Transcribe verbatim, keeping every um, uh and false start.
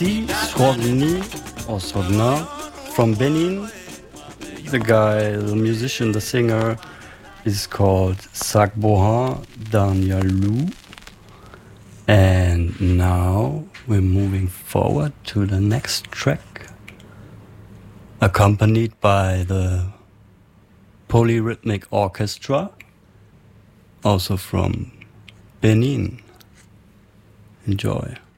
C. Srogni or Srogna from Benin. The guy, the musician, the singer is called Sakboha Danyalou. And now we're moving forward to the next track, accompanied by the Polyrhythmic Orchestra, also from Benin. Enjoy.